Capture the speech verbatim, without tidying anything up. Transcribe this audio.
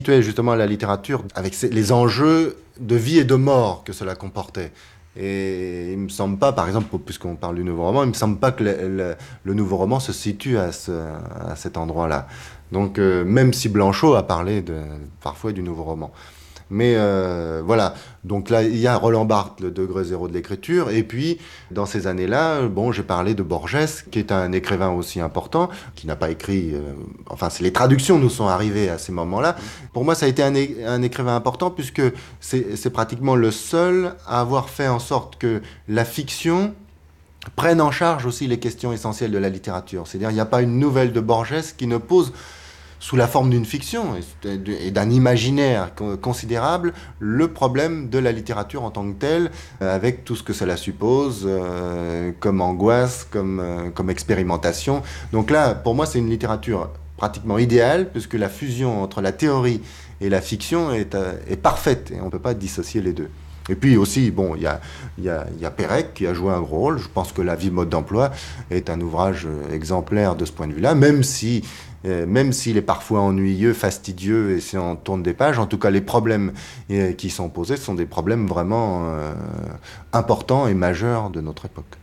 Situer justement la littérature avec ses- les enjeux de vie et de mort que cela comportait. Et il me semble pas, par exemple, puisqu'on parle du nouveau roman, il me semble pas que le, le- le nouveau roman se situe à, ce, à cet endroit-là. Donc, euh, même si Blanchot a parlé de, parfois du nouveau roman. Mais euh, voilà, donc là, il y a Roland Barthes, le degré zéro de l'écriture. Et puis, dans ces années-là, bon, j'ai parlé de Borges, qui est un écrivain aussi important, qui n'a pas écrit... euh, enfin, c'est les traductions nous sont arrivées à ces moments-là. Pour moi, ça a été un, é- un écrivain important, puisque c'est c'est pratiquement le seul à avoir fait en sorte que la fiction prenne en charge aussi les questions essentielles de la littérature. C'est-à-dire, il n'y a pas une nouvelle de Borges qui ne pose sous la forme d'une fiction et d'un imaginaire considérable, le problème de la littérature en tant que telle, avec tout ce que cela suppose, euh, comme angoisse, comme, euh, comme expérimentation. Donc là, pour moi, c'est une littérature pratiquement idéale, puisque la fusion entre la théorie et la fiction est, euh, est parfaite, et on ne peut pas dissocier les deux. Et puis aussi, bon, il y a, y, a, y a Pérec qui a joué un gros rôle. Je pense que La vie mode d'emploi est un ouvrage exemplaire de ce point de vue-là, même si euh, même s'il est parfois ennuyeux, fastidieux, et si on tourne des pages, en tout cas les problèmes euh, qui sont posés sont des problèmes vraiment euh, importants et majeurs de notre époque.